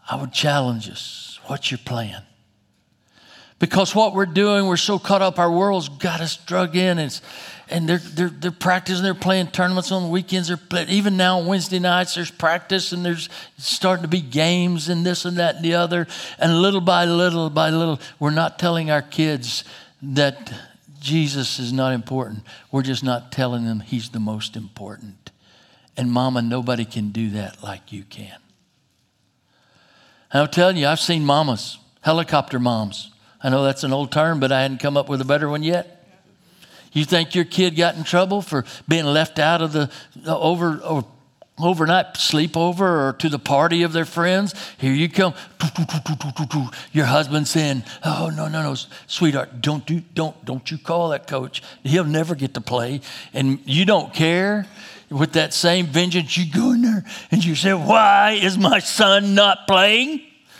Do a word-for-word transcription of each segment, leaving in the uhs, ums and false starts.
I would challenge us. What's your plan? Because what we're doing, we're so caught up, our world's got us drug in. And, it's, and they're, they're, they're practicing, they're playing tournaments on the weekends. They're playing, even now on Wednesday nights, there's practice and there's starting to be games and this and that and the other. And little by little by little, we're not telling our kids that Jesus is not important. We're just not telling them he's the most important. And mama, nobody can do that like you can. And I'm telling you, I've seen mamas, helicopter moms. I know that's an old term, but I hadn't come up with a better one yet. You think your kid got in trouble for being left out of the, the over, over overnight sleepover or to the party of their friends? Here you come. Your husband saying, "Oh no, no, no, sweetheart, don't do, don't, don't you call that coach. He'll never get to play." And you don't care. With that same vengeance, you go in there and you say, "Why is my son not playing?"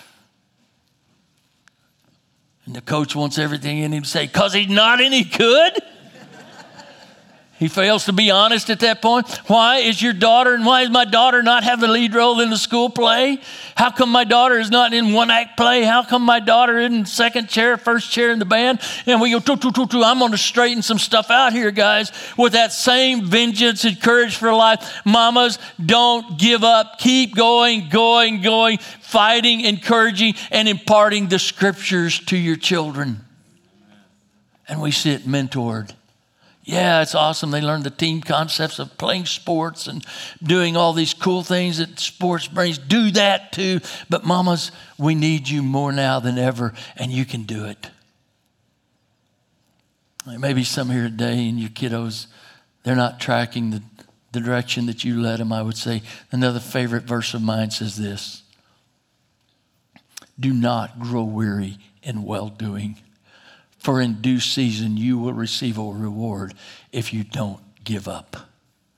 And the coach wants everything in him to say, "Because he's not any good." He fails to be honest at that point. Why is your daughter and why does my daughter not have the lead role in the school play? How come my daughter is not in one act play? How come my daughter isn't second chair, first chair in the band? And we go, "Too, too, too, too. I'm going to straighten some stuff out here, guys." With that same vengeance and courage for life. Mamas, don't give up. Keep going, going, going, fighting, encouraging, and imparting the scriptures to your children. And we see it mentored. Yeah, it's awesome. They learn the team concepts of playing sports and doing all these cool things that sports brings. Do that too. But mamas, we need you more now than ever, and you can do it. There may be some here today and your kiddos, they're not tracking the, the direction that you led them. I would say another favorite verse of mine says this: "Do not grow weary in well-doing. For in due season, you will receive a reward if you don't give up."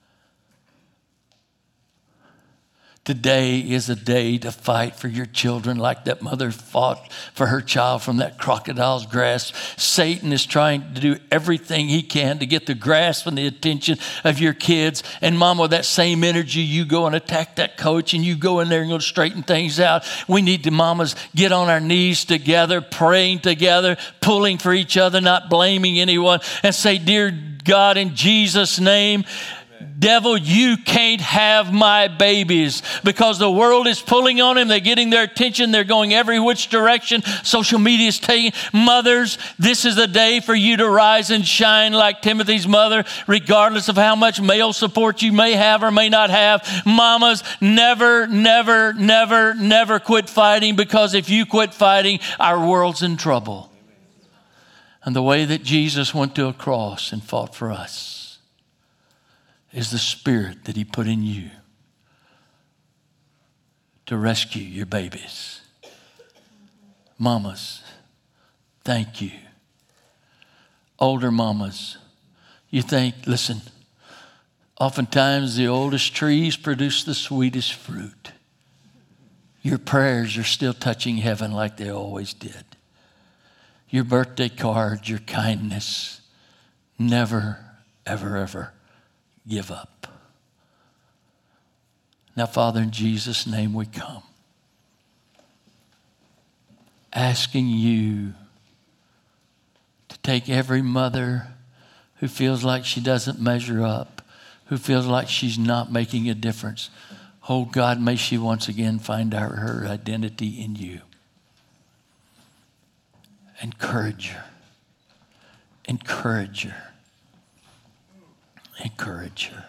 Today is a day to fight for your children like that mother fought for her child from that crocodile's grasp. Satan is trying to do everything he can to get the grasp and the attention of your kids. And mama, with that same energy, you go and attack that coach and you go in there and go straighten things out. We need to, mamas, get on our knees together, praying together, pulling for each other, not blaming anyone, and say, "Dear God, in Jesus' name, devil, you can't have my babies," because the world is pulling on them. They're getting their attention. They're going every which direction. Social media is taking. Mothers, this is the day for you to rise and shine like Timothy's mother, regardless of how much male support you may have or may not have. Mamas, never, never, never, never quit fighting, because if you quit fighting, our world's in trouble. And the way that Jesus went to a cross and fought for us is the spirit that he put in you to rescue your babies. Mamas, thank you. Older mamas, you think, listen, oftentimes the oldest trees produce the sweetest fruit. Your prayers are still touching heaven like they always did. Your birthday cards, your kindness, never, ever, ever give up. Now, Father, in Jesus' name we come, asking you to take every mother who feels like she doesn't measure up, who feels like she's not making a difference. Oh God, may she once again find out her identity in you. Encourage her. Encourage her. Encourage her.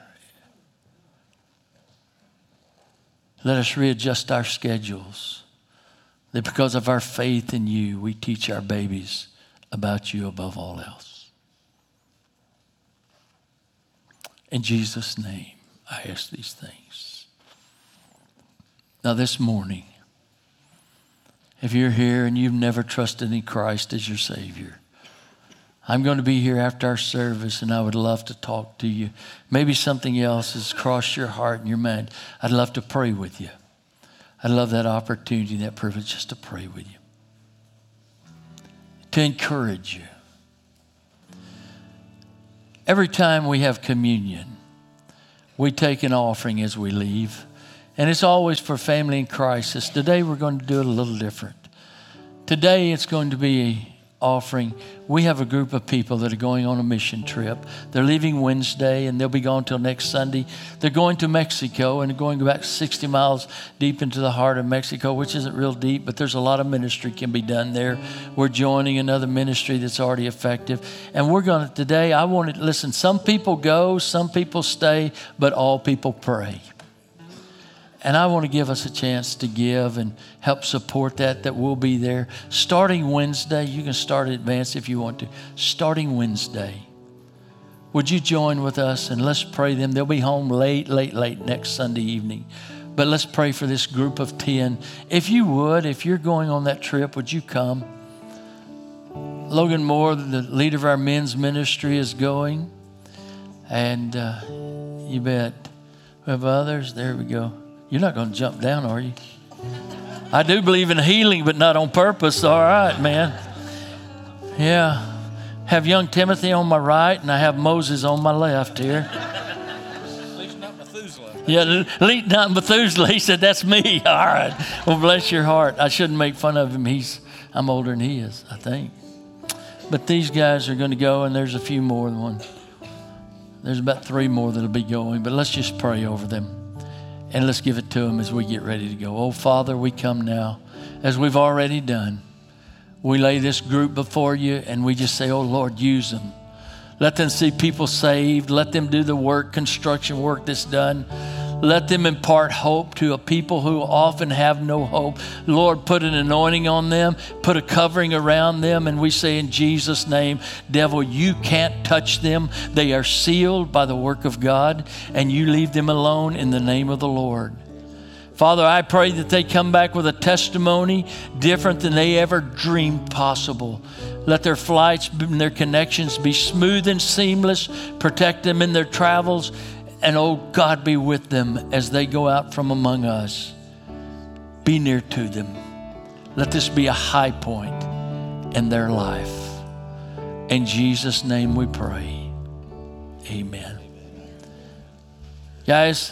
Let us readjust our schedules, that because of our faith in you, we teach our babies about you above all else. In Jesus' name, I ask these things. Now this morning, if you're here and you've never trusted in Christ as your Savior, I'm going to be here after our service, and I would love to talk to you. Maybe something else has crossed your heart and your mind. I'd love to pray with you. I'd love that opportunity, that privilege, just to pray with you, to encourage you. Every time we have communion, we take an offering as we leave. And it's always for family in crisis. Today we're going to do it a little different. Today it's going to be an offering. We have a group of people that are going on a mission trip. They're leaving Wednesday and they'll be gone till next Sunday. They're going to Mexico and going back sixty miles deep into the heart of Mexico, which isn't real deep, but there's a lot of ministry can be done there. We're joining another ministry that's already effective. And we're going to, today, I want to, listen, some people go, some people stay, but all people pray. And I want to give us a chance to give and help support that, that we'll be there. Starting Wednesday, you can start in advance if you want to. Starting Wednesday, would you join with us and let's pray them. They'll be home late, late, late next Sunday evening. But let's pray for this group of ten. If you would, if you're going on that trip, would you come? Logan Moore, the leader of our men's ministry, is going. And uh, you bet. We have others. There we go. You're not going to jump down, are you? I do believe in healing, but not on purpose. All right, man. Yeah. Have young Timothy on my right, and I have Moses on my left here. At least not Methuselah. Yeah, at least not Methuselah. He said, that's me. All right. Well, bless your heart. I shouldn't make fun of him. He's, I'm older than he is, I think. But these guys are going to go, and there's a few more than one. There's about three more that'll be going, but let's just pray over them. And let's give it to them as we get ready to go. Oh, Father, we come now, as we've already done. We lay this group before you, and we just say, oh, Lord, use them. Let them see people saved. Let them do the work, construction work that's done. Let them impart hope to a people who often have no hope. Lord, put an anointing on them, put a covering around them, and we say in Jesus' name, devil, you can't touch them. They are sealed by the work of God, and you leave them alone in the name of the Lord. Father, I pray that they come back with a testimony different than they ever dreamed possible. Let their flights and their connections be smooth and seamless. Protect them in their travels. And oh, God, be with them as they go out from among us. Be near to them. Let this be a high point in their life. In Jesus' name we pray. Amen. Guys,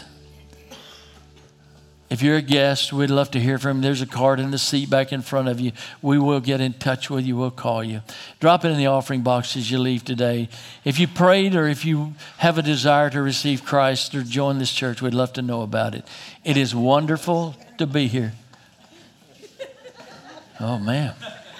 if you're a guest, we'd love to hear from you. There's a card in the seat back in front of you. We will get in touch with you. We'll call you. Drop it in the offering box as you leave today. If you prayed or if you have a desire to receive Christ or join this church, we'd love to know about it. It is wonderful to be here. Oh, man.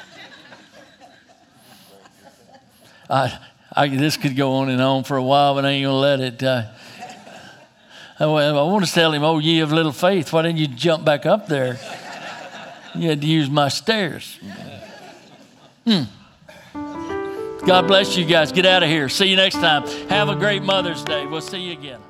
I, I, this could go on and on for a while, but I ain't going to let it. Uh, I want to tell him, oh, ye of little faith, why didn't you jump back up there? You had to use my stairs. Hmm. God bless you guys. Get out of here. See you next time. Have a great Mother's Day. We'll see you again.